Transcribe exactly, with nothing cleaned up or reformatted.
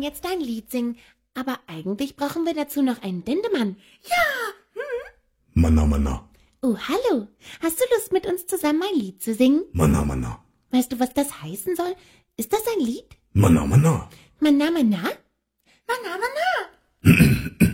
jetzt ein Lied singen, aber eigentlich brauchen wir dazu noch einen Dendemann. Ja. Hm? Manna, manna. Oh, hallo. Hast du Lust, mit uns zusammen ein Lied zu singen? Manna, manna. Weißt du, was das heißen soll? Ist das ein Lied? Manna, manna. Manna, manna? Manna, manna.